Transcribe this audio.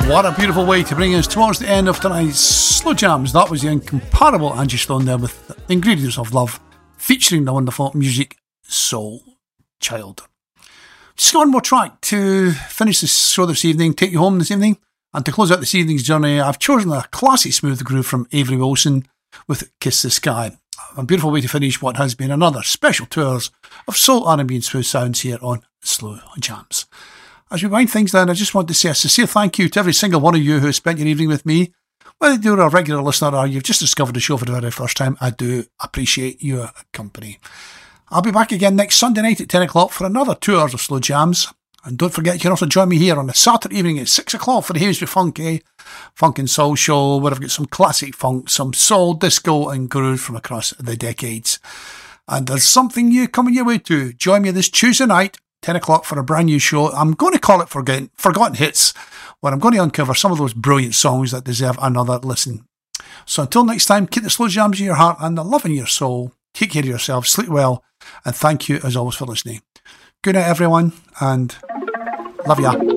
What a beautiful way to bring us towards the end of tonight's Slow Jams. That was the incomparable Angie Stone there with the Ingredients of Love, featuring the wonderful Music Soul Child. Just got one more track to finish this show this evening, take you home this evening, and to close out this evening's journey, I've chosen a classic smooth groove from Avery Wilson with Kiss the Sky. A beautiful way to finish what has been another special tours of soul, R&B and smooth sounds here on Slow Jams. As we wind things down, I just want to say a sincere thank you to every single one of you who has spent your evening with me. Whether you're a regular listener or you've just discovered the show for the very first time, I do appreciate your company. I'll be back again next Sunday night at 10 o'clock for another 2 hours of Slow Jams. And don't forget, you can also join me here on a Saturday evening at 6 o'clock for the Haysby Funk and Soul Show, where I've got some classic funk, some soul, disco and groove from across the decades. And there's something new coming your way too. Join me this Tuesday night, 10 o'clock for a brand new show. I'm going to call it Forgotten Hits, where I'm going to uncover some of those brilliant songs that deserve another listen. So until next time, keep the slow jams in your heart and the love in your soul. Take care of yourself, sleep well, and thank you as always for listening. Good night everyone, and love ya.